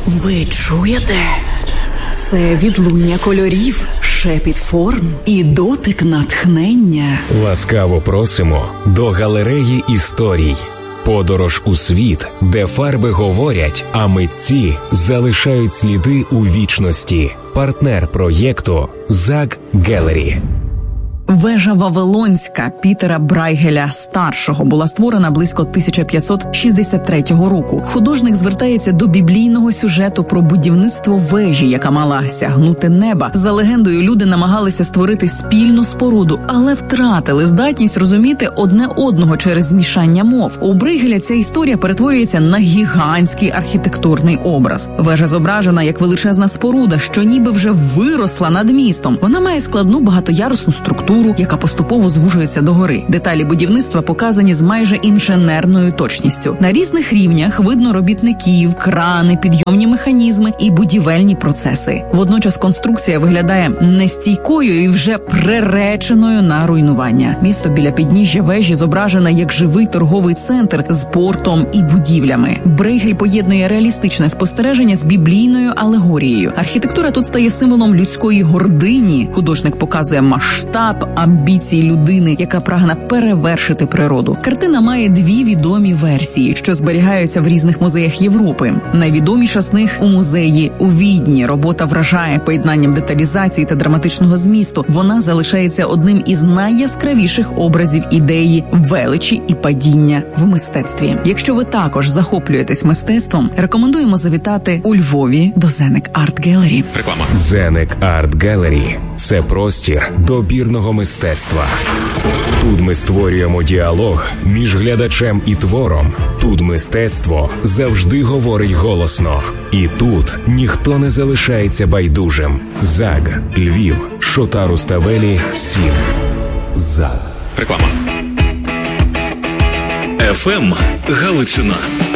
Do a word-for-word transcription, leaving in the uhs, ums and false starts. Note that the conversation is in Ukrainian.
Ви чуєте? Це відлуння кольорів, шепіт форм і дотик натхнення. Ласкаво просимо до галереї історій. Подорож у світ, де фарби говорять, а митці залишають сліди у вічності. Партнер проєкту «Заг Гелері». Вежа Вавилонська Пітера Брайгеля-старшого була створена близько тисяча п'ятсот шістдесят третього року. Художник звертається до біблійного сюжету про будівництво вежі, яка мала сягнути неба. За легендою, люди намагалися створити спільну споруду, але втратили здатність розуміти одне одного через змішання мов. У Брайгеля ця історія перетворюється на гігантський архітектурний образ. Вежа зображена як величезна споруда, що ніби вже виросла над містом. Вона має складну багатоярусну структуру, яка поступово звужується догори. Деталі будівництва показані з майже інженерною точністю. На різних рівнях видно робітників, крани, підйомні механізми і будівельні процеси. Водночас конструкція виглядає нестійкою і вже приреченою на руйнування. Місто біля підніжжя вежі зображене як живий торговий центр з портом і будівлями. Брайгель поєднує реалістичне спостереження з біблійною алегорією. Архітектура тут стає символом людської гордині. Художник показує масштаб амбіцій людини, яка прагне перевершити природу. Картина має дві відомі версії, що зберігаються в різних музеях Європи. Найвідоміша з них у музеї у Відні. Робота вражає поєднанням деталізації та драматичного змісту. Вона залишається одним із найяскравіших образів ідеї величі і падіння в мистецтві. Якщо ви також захоплюєтесь мистецтвом, рекомендуємо завітати у Львові до Зенек Арт Гелері. Реклама. Зенек Арт Гелері – це простір добірного мистецтва. Тут ми створюємо діалог між глядачем і твором. Тут мистецтво завжди говорить голосно. І тут ніхто не залишається байдужим. ЗАГ, Львів, Шота Руставелі, сім. ЗАГ. Реклама. еф ем Галичина.